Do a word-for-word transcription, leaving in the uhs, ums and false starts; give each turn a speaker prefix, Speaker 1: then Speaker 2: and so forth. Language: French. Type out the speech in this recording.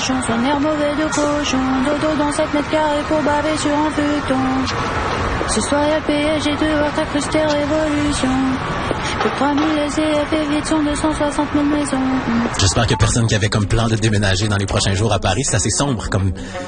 Speaker 1: cochon, son air mauvais de cochon, dodo dans sept mètres carrés pour baver sur un futon. Ce soir y'a le P S G dehors, t'as crusté révolution. Pour trois mille S C F et vite son deux cent soixante mille maisons.
Speaker 2: J'espère que personne qui avait comme plan de déménager dans les prochains jours à Paris, c'est assez sombre comme